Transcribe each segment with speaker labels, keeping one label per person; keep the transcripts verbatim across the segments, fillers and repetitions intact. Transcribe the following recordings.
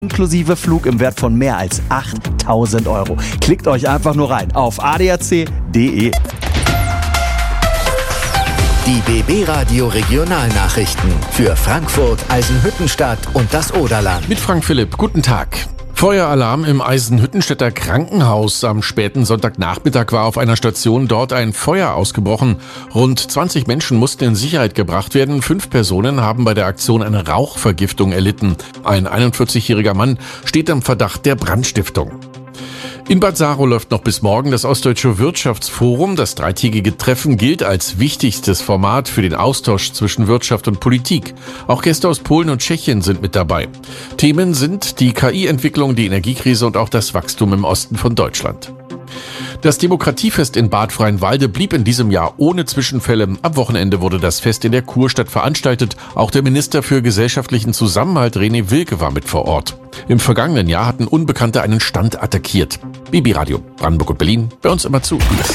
Speaker 1: inklusive Flug im Wert von mehr als achttausend Euro. Klickt euch einfach nur rein auf a d a c punkt d e.
Speaker 2: Die B B-Radio Regionalnachrichten für Frankfurt, Eisenhüttenstadt und das Oderland.
Speaker 3: Mit Frank Philipp, guten Tag. Feueralarm im Eisenhüttenstädter Krankenhaus. Am späten Sonntagnachmittag war auf einer Station dort ein Feuer ausgebrochen. Rund zwanzig Menschen mussten in Sicherheit gebracht werden. Fünf Personen haben bei der Aktion eine Rauchvergiftung erlitten. Ein einundvierzigjähriger Mann steht im Verdacht der Brandstiftung. In Bad Saro läuft noch bis morgen das Ostdeutsche Wirtschaftsforum. Das dreitägige Treffen gilt als wichtigstes Format für den Austausch zwischen Wirtschaft und Politik. Auch Gäste aus Polen und Tschechien sind mit dabei. Themen sind die K I-Entwicklung, die Energiekrise und auch das Wachstum im Osten von Deutschland. Das Demokratiefest in Bad Freienwalde blieb in diesem Jahr ohne Zwischenfälle. Am Wochenende wurde das Fest in der Kurstadt veranstaltet. Auch der Minister für gesellschaftlichen Zusammenhalt René Wilke war mit vor Ort. Im vergangenen Jahr hatten Unbekannte einen Stand attackiert. B B-Radio, Brandenburg und Berlin, bei uns immer zu.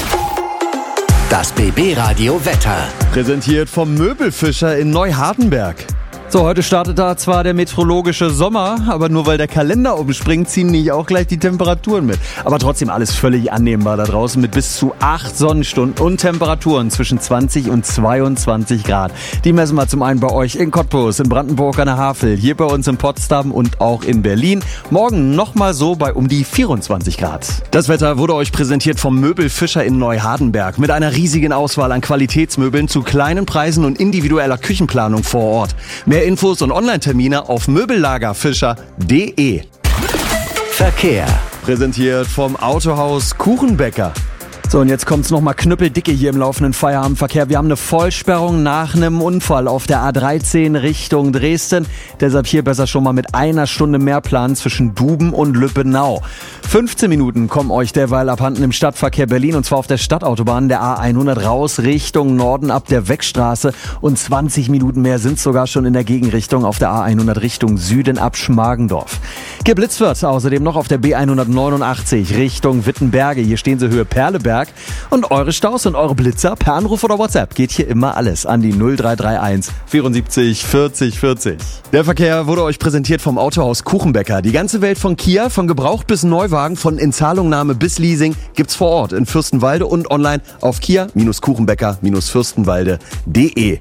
Speaker 2: Das B B-Radio Wetter.
Speaker 1: Präsentiert vom Möbelfischer in Neuhardenberg. So, heute startet da zwar der meteorologische Sommer, aber nur weil der Kalender umspringt, ziehen nicht auch gleich die Temperaturen mit. Aber trotzdem alles völlig annehmbar da draußen mit bis zu acht Sonnenstunden und Temperaturen zwischen zwanzig und zweiundzwanzig Grad. Die messen wir zum einen bei euch in Cottbus, in Brandenburg an der Havel, hier bei uns in Potsdam und auch in Berlin. Morgen nochmal so bei um die vierundzwanzig Grad. Das Wetter wurde euch präsentiert vom Möbelfischer in Neuhardenberg mit einer riesigen Auswahl an Qualitätsmöbeln zu kleinen Preisen und individueller Küchenplanung vor Ort. Mehr Infos und Online-Termine auf möbellagerfischer punkt d e.
Speaker 2: Verkehr.
Speaker 1: Präsentiert vom Autohaus Kuchenbäcker. So, und jetzt kommt's nochmal knüppeldicke hier im laufenden Feierabendverkehr. Wir haben eine Vollsperrung nach einem Unfall auf der A dreizehn Richtung Dresden. Deshalb hier besser schon mal mit einer Stunde mehr planen zwischen Duben und Lübbenau. fünfzehn Minuten kommen euch derweil abhanden im Stadtverkehr Berlin, und zwar auf der Stadtautobahn der A hundert raus Richtung Norden ab der Weckstraße, und zwanzig Minuten mehr sind sogar schon in der Gegenrichtung auf der A hundert Richtung Süden ab Schmargendorf. Geblitzt wird außerdem noch auf der B hundertneunundachtzig Richtung Wittenberge. Hier stehen sie Höhe Perleberg. Und eure Staus und eure Blitzer per Anruf oder WhatsApp geht hier immer alles an die null drei drei eins vierundsiebzig vierzig vierzig. Der Verkehr wurde euch präsentiert vom Autohaus Kuchenbäcker. Die ganze Welt von Kia, von Gebraucht bis Neuwagen, von Inzahlungnahme bis Leasing gibt's vor Ort in Fürstenwalde und online auf kia Kuchenbäcker Fürstenwalde punkt d e.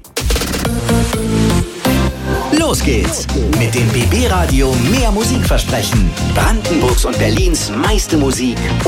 Speaker 2: Los geht's mit dem B B-Radio Mehr Musik versprechen. Brandenburgs und Berlins meiste Musik